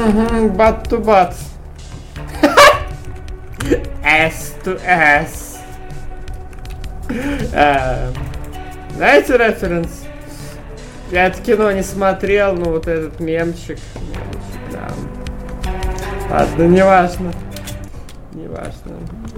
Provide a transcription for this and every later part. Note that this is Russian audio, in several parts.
Butt to butt. S to S. Знаете референс? Я это кино не смотрел, но вот этот мемчик, да. Ладно, неважно. Неважно.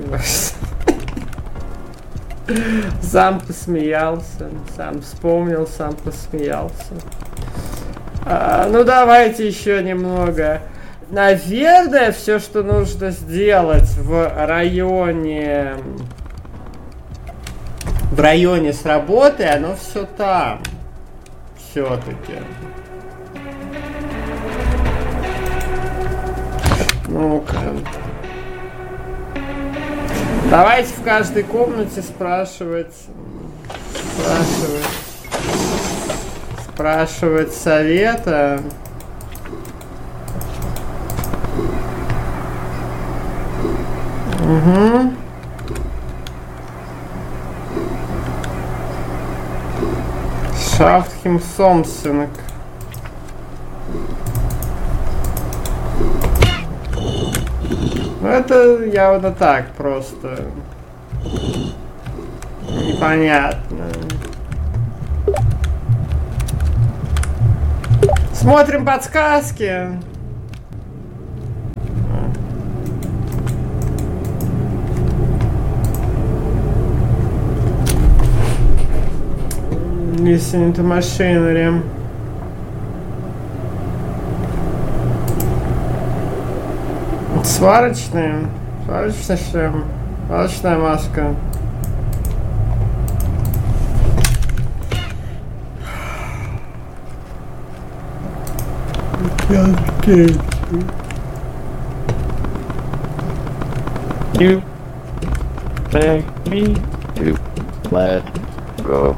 Сам посмеялся, сам вспомнил, сам посмеялся. Ну давайте еще немного. Наверное, все, что нужно сделать в районе с работой, оно все там. Все-таки. Ну-ка. Давайте в каждой комнате спрашивать совета. Угу. Шафтхим Сомсинг. Ну это явно так просто. Непонятно. Смотрим подсказки. Listening to machinery. Сварочный шлем. Сварочная маска. You beg me to let go.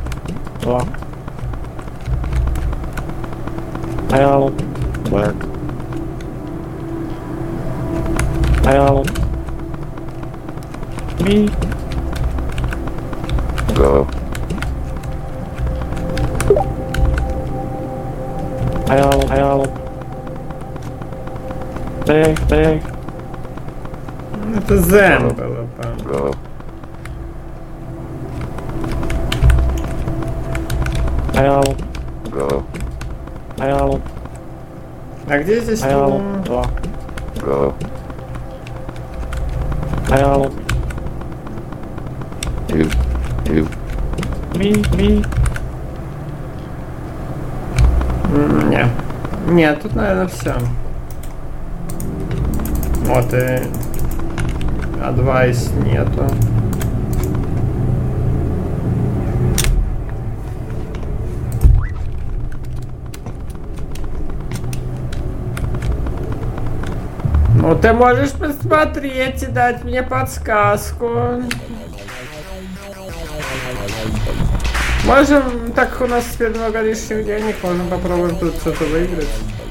I'll work. I'll me go. I'll beg. Это Зен было, по-моему. I'll go. I'll. А где здесь I'll go. I'll do. Me. Нет. Нет, тут, наверное, все. Вот и адвайс нету. Ну ты можешь посмотреть и дать мне подсказку. Можем, так как у нас теперь много лишних денег, можем попробовать тут что-то выиграть.